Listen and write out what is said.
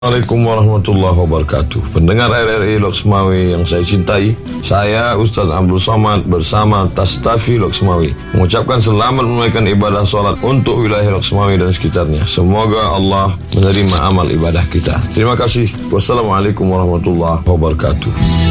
Assalamualaikum warahmatullahi wabarakatuh. Pendengar RRI Loksmawi yang saya cintai, saya Ustaz Abdul Somad bersama Tastafi Loksmawi mengucapkan selamat menunaikan ibadah sholat untuk wilayah Loksmawi dan sekitarnya. Semoga Allah menerima amal ibadah kita. Terima kasih. Wassalamualaikum warahmatullahi wabarakatuh.